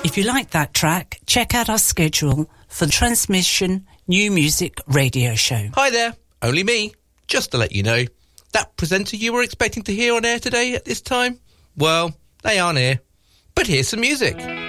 If you like that track, check out our schedule for the Transmission New Music Radio Show. Hi there, only me. Just to let you know, that presenter you were expecting to hear on air today at this time, well, they aren't here. But here's some music.